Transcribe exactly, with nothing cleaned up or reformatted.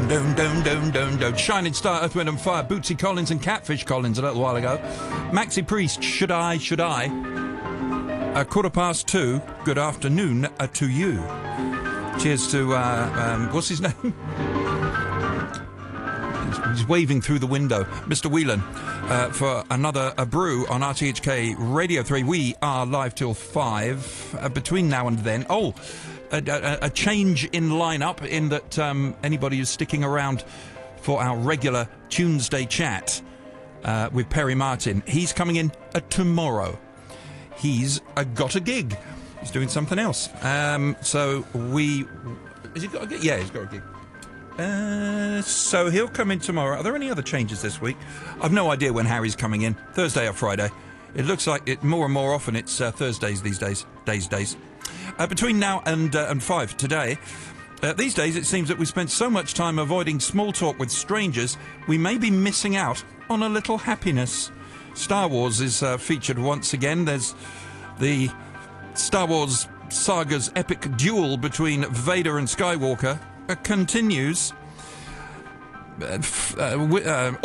dun, dun, dun, dun, dun. Shining Star, Earth, Wind and Fire, Bootsy Collins and Catfish Collins a little while ago. Maxi Priest, Should I, Should I? A quarter past two, good afternoon uh, to you. Cheers to, uh, um, what's his name? He's waving through the window. Mister Whelan, uh, for another a brew on R T H K Radio three. We are live till five. Uh, between now and then, oh, a, a, a change in lineup in that um, anybody who's sticking around for our regular Tuesday chat uh, with Perry Martin, he's coming in uh, tomorrow. He's uh, got a gig. He's doing something else. Um, so we... Has he got a gig? Yeah, he's got a gig. Uh, so he'll come in tomorrow. Are there any other changes this week? I've no idea when Harry's coming in. Thursday or Friday. It looks like it more and more often it's uh, Thursdays these days. Days, days. Uh, between now and uh, and five today, uh, these days it seems that we spent so much time avoiding small talk with strangers, we may be missing out on a little happiness. Star Wars is uh, featured once again. There's the Star Wars saga's epic duel between Vader and Skywalker uh, continues. Uh, f- uh, w- uh,